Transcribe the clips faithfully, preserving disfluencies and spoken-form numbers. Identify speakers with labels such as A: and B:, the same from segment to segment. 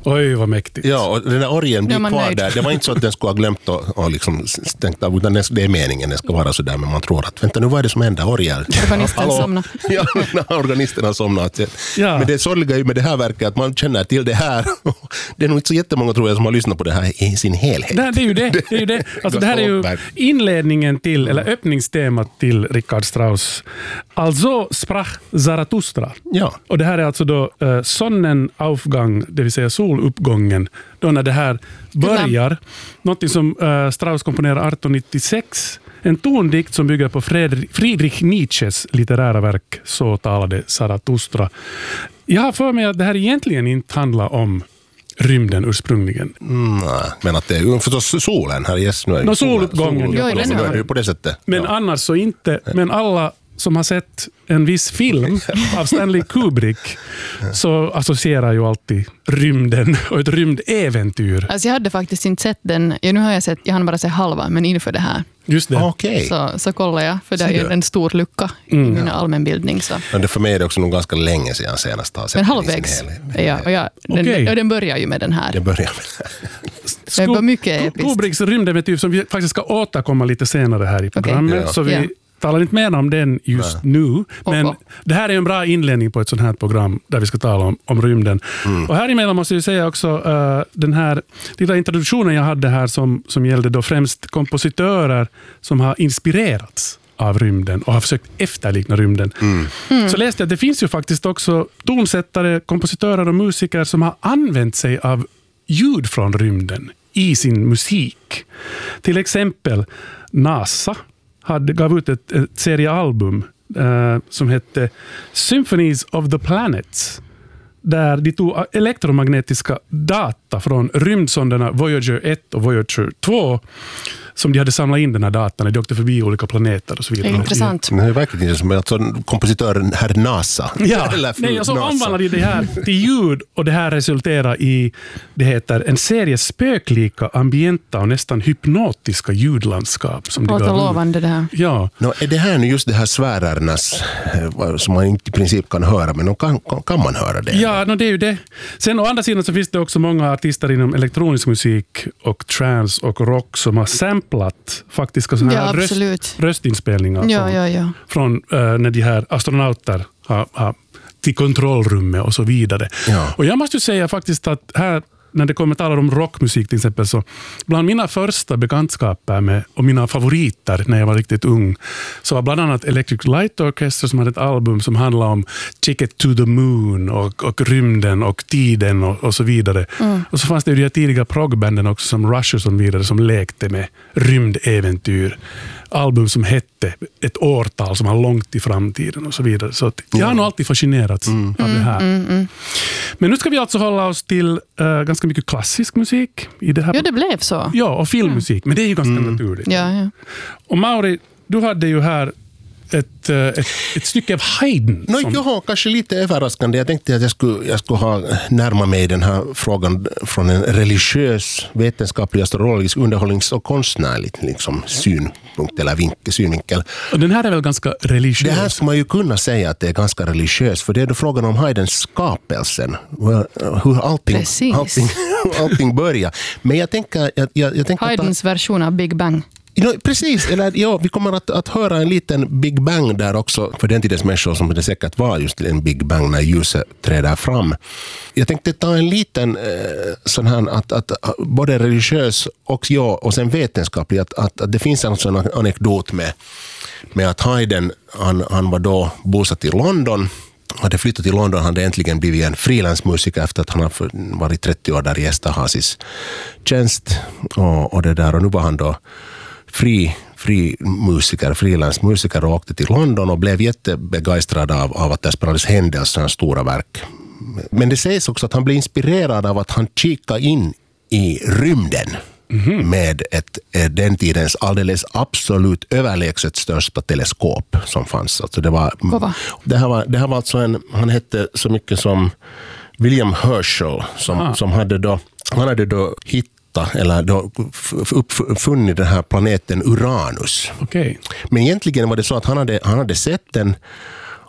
A: Oj, vad mäktigt.
B: Ja, och den där orgen blir
C: Ja, man
B: kvar
C: nöjd.
B: där. Det var inte så att den skulle ha glömt och, och liksom tänkt av, utan det är meningen, den ska vara så där, men man tror att, vänta nu, vad är det som händer? Orgel.
C: Organisten somnar.
B: Ja, organisten har somnat.
A: Ja.
B: Men det sorgliga ju med det här verket att man känner till det här. Det är nog inte så jättemånga, tror jag, som har lyssnat på det här i sin helhet.
A: Nej, det är ju det. det, är ju det. Alltså, det här är ju inledningen till, eller öppningstemat till Richard Strauss. Also sprach Zarathustra.
B: Ja.
A: Och det här är alltså då uh, Sonnenaufgang, det vill säga soluppgången, då när det här börjar. Någonting som uh, Strauss komponerar arton nittiosex. En tondikt som bygger på Friedrich, Friedrich Nietzsches litterära verk Så talade Zarathustra. Jag har för mig att det här egentligen inte handlar om rymden ursprungligen.
B: Mm, nej, men att det är ju förstås solen här. Yes, nu är
A: Nå, soluppgången.
B: Sol,
C: Ja,
B: ja,
C: den
B: nu
C: har-
B: är det ju på det sättet.
A: Men
B: Ja.
A: annars så inte. Men alla som har sett en viss film av Stanley Kubrick så associerar ju alltid rymden och ett rymdäventyr.
C: Alltså jag hade faktiskt inte sett den. Ja, nu har jag sett, jag hann bara se halva, men inför det här
A: Just det.
B: Okej.
C: så, så kollade jag. För det är
B: Ser
C: ju
B: du?
C: en stor lucka i min allmänbildning. Så.
B: Men det för mig är det också nog ganska länge sedan senast har sett
C: Men
B: den i
C: halvvägs.
B: sin helhet.
C: Ja, och jag, den,
A: Okej.
C: och den börjar ju med den här.
B: Det börjar med
C: Det var mycket
A: Ku-
C: episkt.
A: Kubricks rymdäventyr som vi faktiskt ska återkomma lite senare här i programmet.
B: Ja.
A: Så vi
C: Ja.
A: talar inte mer om den just nu. Men
C: Och-
A: det här är en bra inledning på ett sånt här program där vi ska tala om, om rymden. Och här emellan måste jag säga också uh, den här lilla introduktionen jag hade här som, som gällde då främst kompositörer som har inspirerats av rymden och har försökt efterlikna rymden. Så läste jag att det finns ju faktiskt också tonsättare, kompositörer och musiker som har använt sig av ljud från rymden i sin musik. Till exempel NASA hade gav ut ett, ett seriealbum eh, som hette Symphonies of the Planets, där de tog elektromagnetiska data från rymdsonderna Voyager ett och Voyager två som de hade samlat in den här datan. De åkte förbi olika planeter och så
C: Det
A: vidare.
C: är intressant.
B: Det är verkligen inte som alltså, kompositören herr NASA.
A: Ja,
B: Eller fru
A: nej, och så
B: NASA.
A: omvandlade de det här till ljud och det här resulterar i det heter en serie spöklika, ambienta och nästan hypnotiska ljudlandskap som de
C: Låter
A: gav ut.
C: lovande det här.
A: Ja,
B: Nå, är det här nu just det här svärärnas eh, som man inte i princip kan höra, men kan, kan, kan man höra det?
A: ja no, det är ju det. Sen å andra sidan så finns det också många artister inom elektronisk musik och trance och rock som har samplat faktiska såna
C: Ja,
A: här röst,
C: absolut.
A: röstinspelningar
C: Ja,
A: från,
C: ja, ja.
A: från uh, när de här astronauter har, har till kontrollrummet och så vidare.
B: Ja.
A: Och jag måste ju säga faktiskt att här när det kommer talar om rockmusik till exempel, så bland mina första bekantskaper med, och mina favoriter när jag var riktigt ung, så var bland annat Electric Light Orchestra som hade ett album som handlade om Ticket to the Moon och, och rymden och tiden och, och så vidare. Mm. Och så fanns det ju de här tidiga proggbanden också som Rush och så vidare som lekte med rymdäventyr. Album som hette ett årtal som var långt i framtiden och så vidare. Så att jag har nog alltid fascinerats
B: Mm.
A: av det här.
C: Mm, mm.
A: Men nu ska vi alltså hålla oss till uh, ganska mycket klassisk musik i det här.
C: Ja, det blev så.
A: Ja, och filmmusik. Men det är ju ganska naturligt.
C: Ja, ja.
A: Och Mauri, du hade ju här ett, uh, ett, ett stycke av Haydn.
B: No,
A: som-
B: ja, kanske lite överraskande. Jag tänkte att jag skulle, jag skulle ha närma mig den här frågan från en religiös, vetenskaplig, astrologisk, underhållnings- och konstnärlig liksom, synpunkt eller vinkel, synvinkel.
A: Och den här är väl ganska religiös?
B: Det här skulle man ju kunna säga att det är ganska religiöst, för det är då frågan om Haydns skapelsen. Hur allting,
C: Precis.
B: allting, allting börjar. Men jag tänker... Jag, jag, jag tänker
C: Haydns version av Big Bang.
B: Ja, precis, eller ja, vi kommer att, att höra en liten Big Bang där också, för den tidens människor som det säkert var just en Big Bang när ljuset träder fram. Jag tänkte ta en liten eh, sån här, att, att både religiös och, ja, och sen vetenskaplig, att, att, att det finns en sån anekdot med, med att Haydn, han, han var då bosatt i London, hade flyttat till London, hade äntligen blivit en frilansmusiker efter att han har varit trettio år där i Esterhazys tjänst och, och det där, och nu var han då fri, fri musiker, frilansmusiker och åkte till London och blev jättebegeistrad av, av att det spelades Händels stora verk. Men det sägs också att han blev inspirerad av att han kikade in i rymden mm-hmm. med ett, den tidens alldeles absolut överlägset största teleskop som fanns. Alltså det, var, det, här var, det här var alltså en, han hette så mycket som William Herschel som, ah. som hade då, han hade då hittat eller då uppfunnit den här planeten Uranus.
A: Okay.
B: Men egentligen var det så att han hade, han hade sett den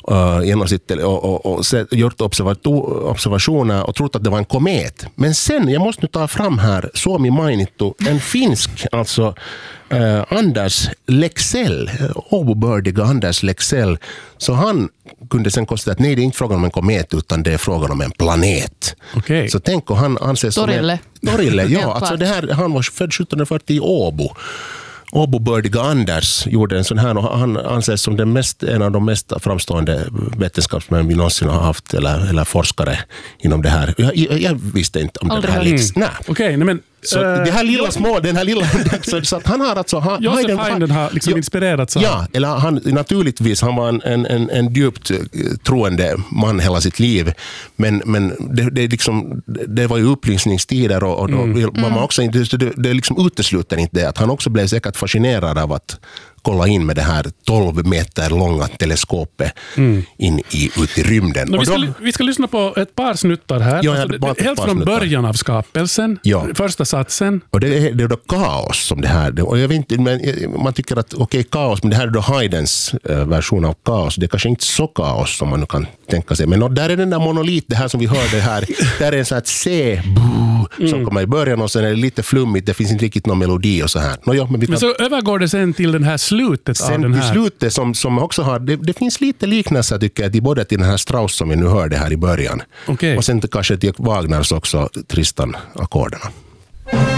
B: uh, genom sitt, och, och, och sett, gjort observationer och trott att det var en komet. Men sen, jag måste nu ta fram här, Suomi mainittu, en finsk, alltså uh, Anders Leksell, Åbobördiga Anders Leksell, så han kunde sen konstatera att nej, det är inte frågan om en komet utan det är frågan om en planet.
A: Okay.
B: Så tänk och han anses som
C: Torille.
B: En, Torille, ja. Alltså det här, han var född sjuttonhundrafyrtio i Åbo. Åbobördiga Anders gjorde en sån här, och han anses som den mest, en av de mest framstående vetenskapsmän vi någonsin har haft, eller, eller forskare inom det här. Jag, jag, jag visste inte om
C: Aldrig
B: den här.
C: mm.
B: Nej.
A: Okej, okay, men
B: så det här lilla små, den här lilla, så, så att han har alltså... Han,
A: Josef Haydn har liksom ja, inspirerats av...
B: Ja, eller han, naturligtvis, han var en, en, en djupt troende man hela sitt liv, men, men det, det, liksom, det var ju upplysningstider och, och då mm. var man också, det, det liksom utesluter inte det, att han också blev säkert fascinerad av att kolla in med det här tolv meter långa teleskopet mm. in i, ut i rymden.
A: No,
B: och
A: vi, ska,
B: de,
A: vi ska lyssna på ett par snuttar här.
B: Ja,
A: alltså, det, helt från snuttar. Början av skapelsen, ja. Första satsen.
B: Och det är, det är då kaos som det här. Och jag vet inte, men man tycker att okej, okay, kaos, men det här är då Haydns uh, version av kaos. Det är kanske inte så kaos som man nu kan tänka sig. Men och där är den där monolit, det här som vi hörde här. Där är en sån här C mm. som kommer i början och sen är det lite flummigt. Det finns inte riktigt någon melodi och så här. No, ja, men, vi kan,
A: men så övergår det sen till den här slutet
B: sen
A: av den här.
B: Sen till slutet som, som också har, det, det finns lite liknelser tycker jag, till både till den här Strauss som vi nu hörde här i början.
A: Okay.
B: Och sen kanske till Wagners också Tristan-ackorderna.